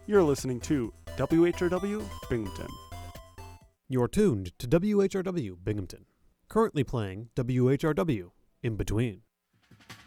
You're listening to WHRW Binghamton. You're tuned to WHRW Binghamton. Currently playing WHRW In Between.